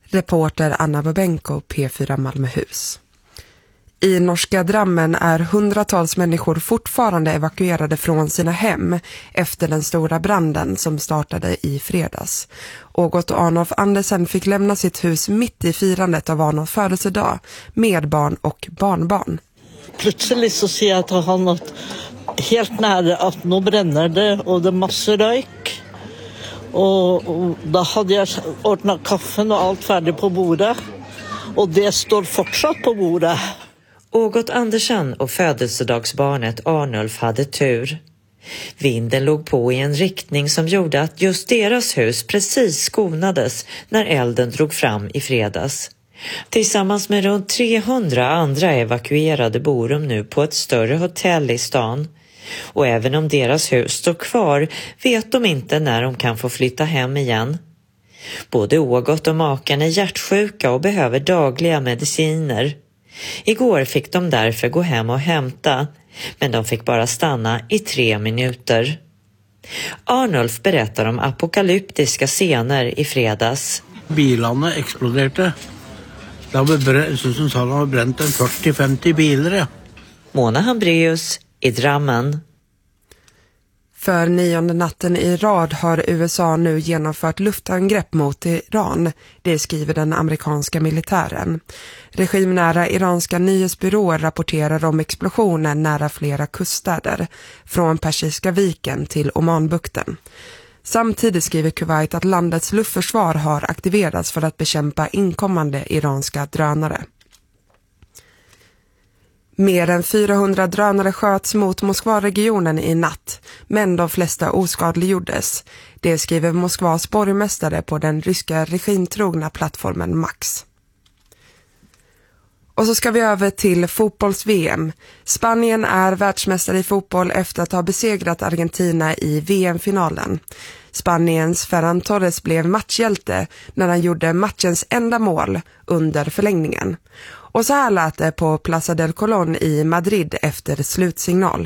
Reporter Anna Bobenko, P4 Malmöhus. I norska Drammen är hundratals människor fortfarande evakuerade från sina hem efter den stora branden som startade i fredags. Ågot Arnulf Andersen fick lämna sitt hus mitt i firandet av Arnulfs födelsedag med barn och barnbarn. Plötsligt så ser jag att han något helt nära att nu bränner det och det är massor rök. Och då hade jag ordnat kaffen och allt färdigt på bordet. Och det står fortsatt på bordet. Ågot Andersen och födelsedagsbarnet Arnulf hade tur. Vinden låg på i en riktning som gjorde att just deras hus precis skonades när elden drog fram i fredags. Tillsammans med runt 300 andra evakuerade bor de nu på ett större hotell i stan. Och även om deras hus står kvar vet de inte när de kan få flytta hem igen. Både Ågot och maken är hjärtsjuka och behöver dagliga mediciner. Igår fick de därför gå hem och hämta, men de fick bara stanna i 3 minuter. Arnulf berättar om apokalyptiska scener i fredags. Bilarna exploderade. Det har bränt en 40-50 bilar. Ja. Mona Hambrius i Drammen. För 9:e natten i rad har USA nu genomfört luftangrepp mot Iran, det skriver den amerikanska militären. Regimnära iranska nyhetsbyråer rapporterar om explosionen nära flera kuststäder, från Persiska viken till Omanbukten. Samtidigt skriver Kuwait att landets luftförsvar har aktiverats för att bekämpa inkommande iranska drönare. Mer än 400 drönare sköts mot Moskva-regionen i natt, men de flesta oskadliggjordes. Det skriver Moskvas borgmästare på den ryska regimtrogna plattformen Max. Och så ska vi över till fotbolls-VM. Spanien är världsmästare i fotboll efter att ha besegrat Argentina i VM-finalen. Spaniens Ferran Torres blev matchhjälte när han gjorde matchens enda mål under förlängningen. Och så här lät det på Plaza del Colón i Madrid efter slutsignal.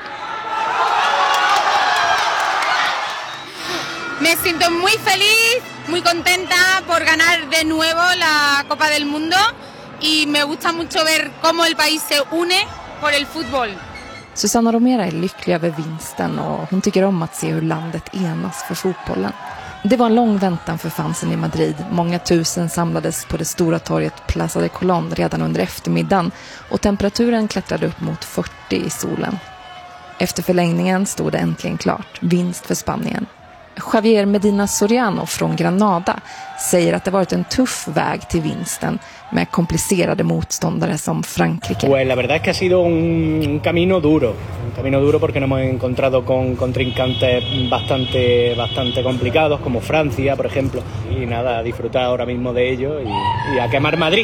Me siento muy feliz, muy contenta por ganar de nuevo la Copa del Mundo y me gusta mucho ver cómo el país se une por el fútbol. Susanna Romera är lycklig över vinsten och hon tycker om att se hur landet enas för fotbollen. Det var en lång väntan för fansen i Madrid. Många tusen samlades på det stora torget Plaza de Colón redan under eftermiddagen och temperaturen klättrade upp mot 40 i solen. Efter förlängningen stod det äntligen klart. Vinst för Spanien. Javier Medina Soriano från Granada säger att det varit en tuff väg till vinsten med komplicerade motståndare som Frankrike. Pues la verdad es que ha sido un camino duro porque nos hemos encontrado con contrincantes bastante complicados como Francia, por ejemplo, y nada, disfrutar ahora mismo de ello y a quemar Madrid.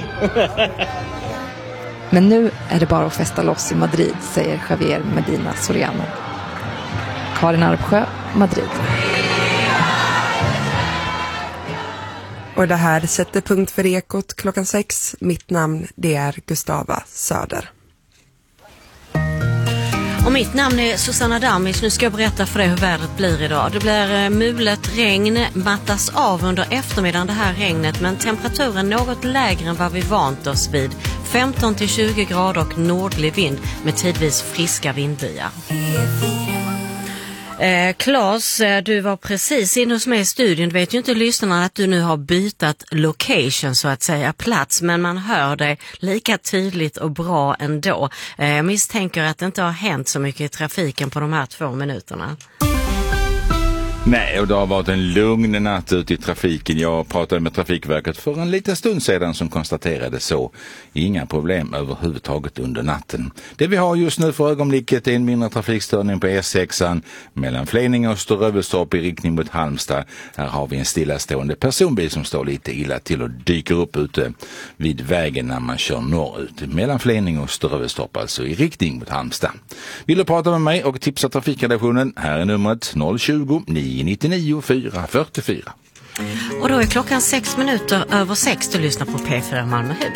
Men nu är det bara att festa loss i Madrid, säger Javier Medina Soriano. Karin Arpsjö, Madrid. Och det här sätter punkt för Ekot klockan 6. Mitt namn, det är Gustava Söder. Och mitt namn är Susanna Damis. Nu ska jag berätta för dig hur vädret blir idag. Det blir mulet regn, mattas av under eftermiddagen det här regnet, men temperaturen något lägre än vad vi vant oss vid. 15-20 grader och nordlig vind med tidvis friska vindbyar. Claes, du var precis in hos mig i studion. Du vet ju inte lyssnarna att du nu har bytt location, så att säga, plats, men man hör dig lika tydligt och bra ändå. Jag misstänker att det inte har hänt så mycket i trafiken på de här 2 minuterna. Nej, och det har varit en lugn natt ute i trafiken. Jag pratade med Trafikverket för en liten stund sedan som konstaterade så. Inga problem överhuvudtaget under natten. Det vi har just nu för ögonblicket är en mindre trafikstörning på E6 mellan Fleninge och Störövelstorp i riktning mot Halmstad. Här har vi en stillastående personbil som står lite illa till och dyker upp ute vid vägen när man kör norrut. Mellan Fleninge och Störövelstorp, alltså i riktning mot Halmstad. Vill du prata med mig och tipsa trafikredaktionen? Här är numret 020 999 444. Och då är klockan 6 minuter över 6. Du lyssnar på P4 Malmöhus.